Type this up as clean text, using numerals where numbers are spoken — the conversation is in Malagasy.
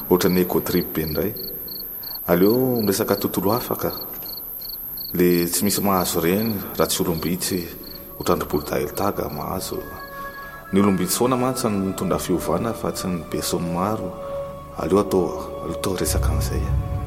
ohatrany écotrip be ndray. Aleo resaka tontolo afaka le tsy misy mahazo reny raha tsy olombitsy otrandrom-bolo taga mahazo. Ny olombitsy foana mantsy ny mitondra fiovana fa tsy ny beso maro. Aleo atao resaka an'izay.